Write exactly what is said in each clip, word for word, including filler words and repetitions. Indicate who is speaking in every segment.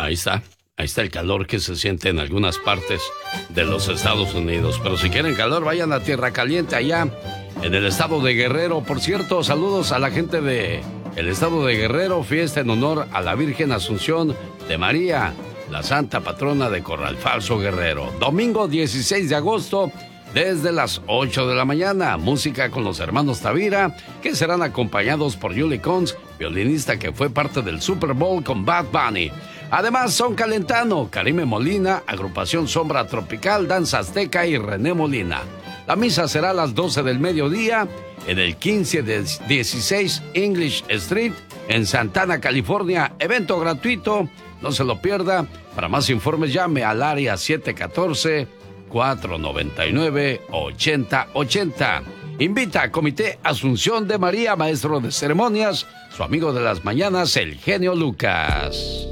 Speaker 1: Ahí está. Ahí está el calor que se siente en algunas partes de los Estados Unidos. Pero si quieren calor, vayan a Tierra Caliente allá en el estado de Guerrero. Por cierto, saludos a la gente de el estado de Guerrero. Fiesta en honor a la Virgen Asunción de María, la santa patrona de Corral Falso, Guerrero. Domingo dieciséis de agosto, desde las ocho de la mañana. Música con los hermanos Tavira, que serán acompañados por Julie Cons, violinista que fue parte del Super Bowl con Bad Bunny. Además, Son Calentano, Karime Molina, Agrupación Sombra Tropical, Danza Azteca y René Molina. La misa será a las doce del mediodía en el quince dieciséis English Street en Santana, California. Evento gratuito, no se lo pierda. Para más informes llame al área siete uno cuatro, cuatro nueve nueve, ocho cero ocho cero. Invita a Comité Asunción de María, maestro de ceremonias, su amigo de las mañanas, el genio Lucas.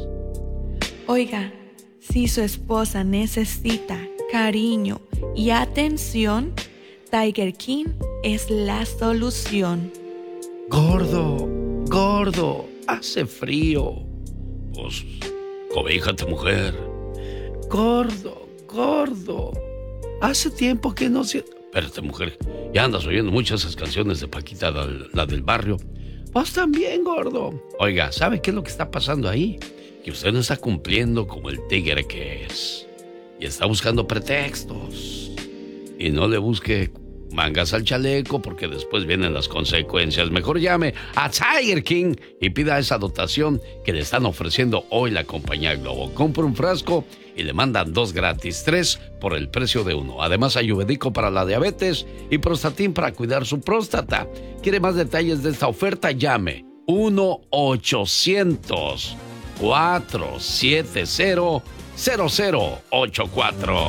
Speaker 2: Oiga, si su esposa necesita cariño y atención, Tiger King es la solución.
Speaker 1: Gordo, gordo, hace frío. Pues, cobíjate, mujer. Gordo, gordo, hace tiempo que no se... Espérate, mujer, ya andas oyendo muchas esas canciones de Paquita, la, la del barrio. Pues también, gordo. Oiga, ¿sabe qué es lo que está pasando ahí? Que usted no está cumpliendo como el tigre que es. Y está buscando pretextos. Y no le busque mangas al chaleco, porque después vienen las consecuencias. Mejor llame a Tiger King y pida esa dotación que le están ofreciendo hoy la compañía Globo. Compra un frasco y le mandan dos gratis, tres por el precio de uno. Además, ayurvédico para la diabetes y Prostatin para cuidar su próstata. ¿Quiere más detalles de esta oferta? Llame uno ochocientos, cuatro siete cero, cero cero ocho cuatro.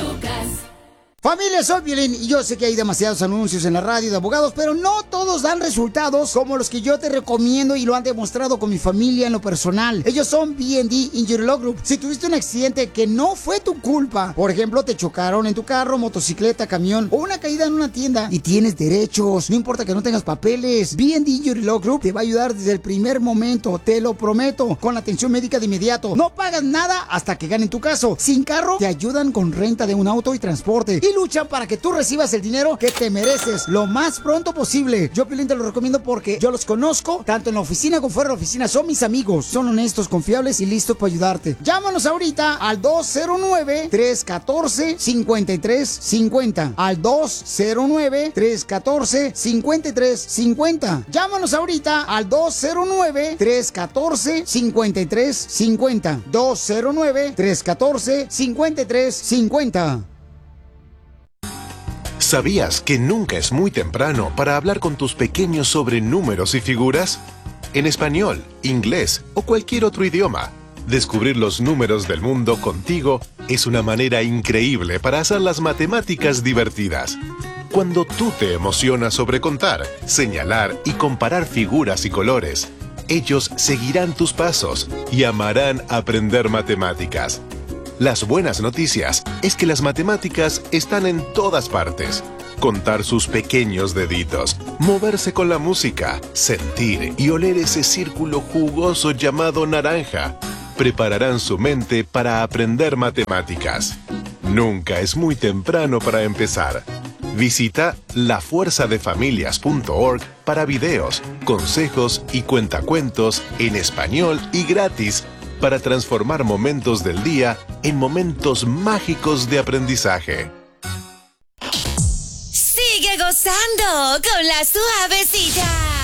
Speaker 3: Familia, soy Piolín y yo sé que hay demasiados anuncios en la radio de abogados, pero no todos dan resultados como los que yo te recomiendo y lo han demostrado con mi familia en lo personal. Ellos son B and D Injury Law Group. Si tuviste un accidente que no fue tu culpa, por ejemplo, te chocaron en tu carro, motocicleta, camión o una caída en una tienda y tienes derechos, no importa que no tengas papeles, B and D Injury Law Group te va a ayudar desde el primer momento, te lo prometo, con la atención médica de inmediato. No pagas nada hasta que ganen tu caso. Sin carro, te ayudan con renta de un auto y transporte. Y luchan para que tú recibas el dinero que te mereces lo más pronto posible. Yo, Piolín, te lo recomiendo porque yo los conozco, tanto en la oficina como fuera de la oficina. Son mis amigos, son honestos, confiables y listos para ayudarte. Llámanos ahorita al dos cero nueve, tres uno cuatro, cinco tres cinco cero. Al dos cero nueve, tres uno cuatro, cinco tres cinco cero. Llámanos ahorita al dos cero nueve, tres uno cuatro, cinco tres cinco cero. dos cero nueve, tres uno cuatro, cinco tres cinco cero.
Speaker 4: ¿Sabías que nunca es muy temprano para hablar con tus pequeños sobre números y figuras? En español, inglés o cualquier otro idioma, descubrir los números del mundo contigo es una manera increíble para hacer las matemáticas divertidas. Cuando tú te emocionas sobre contar, señalar y comparar figuras y colores, ellos seguirán tus pasos y amarán aprender matemáticas. Las buenas noticias es que las matemáticas están en todas partes. Contar sus pequeños deditos, moverse con la música, sentir y oler ese círculo jugoso llamado naranja, prepararán su mente para aprender matemáticas. Nunca es muy temprano para empezar. Visita la fuerza de familias punto org para videos, consejos y cuentacuentos en español y gratis para transformar momentos del día en momentos mágicos de aprendizaje.
Speaker 5: Sigue gozando con la suavecita.